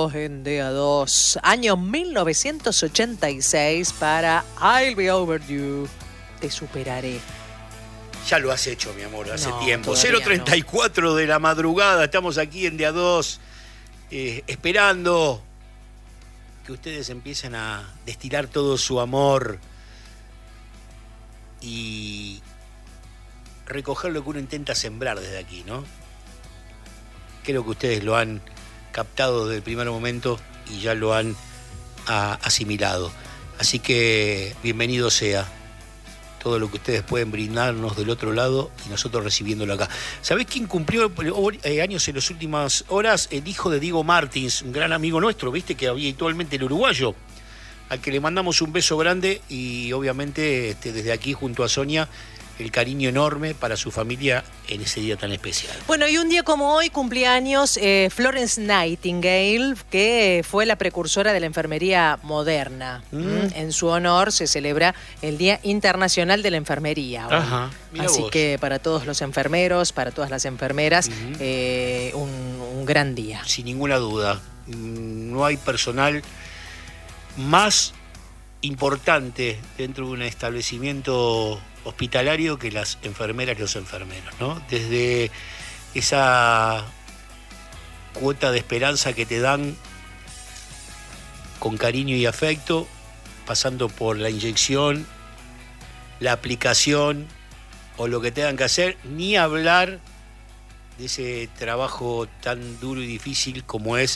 Río en DA2, año 1986 para I'll Be Over You, Te Superaré. Ya lo has hecho, mi amor, hace tiempo. Todavía 0:34 de la madrugada, estamos aquí en DA2, esperando que ustedes empiecen a destilar todo su amor y recoger lo que uno intenta sembrar desde aquí, ¿no? Creo que ustedes lo han captado desde el primer momento y ya lo han asimilado. Así que bienvenido sea todo lo que ustedes pueden brindarnos del otro lado y nosotros recibiéndolo acá. ¿Sabés quién cumplió años en las últimas horas? El hijo de Diego Martins, un gran amigo nuestro, ¿viste? Que había actualmente el uruguayo, al que le mandamos un beso grande y obviamente desde aquí junto a Sonia el cariño enorme para su familia en ese día tan especial. Bueno, y un día como hoy cumplía años Florence Nightingale, que fue la precursora de la enfermería moderna. En su honor se celebra el Día Internacional de la Enfermería. Ajá, así vos. que para todos los enfermeros, para todas las enfermeras, un gran día. Sin ninguna duda. No hay personal más importante dentro de un establecimiento hospitalario que las enfermeras y los enfermeros, ¿no? Desde esa cuota de esperanza que te dan con cariño y afecto, pasando por la inyección, la aplicación o lo que tengan que hacer, ni hablar de ese trabajo tan duro y difícil como es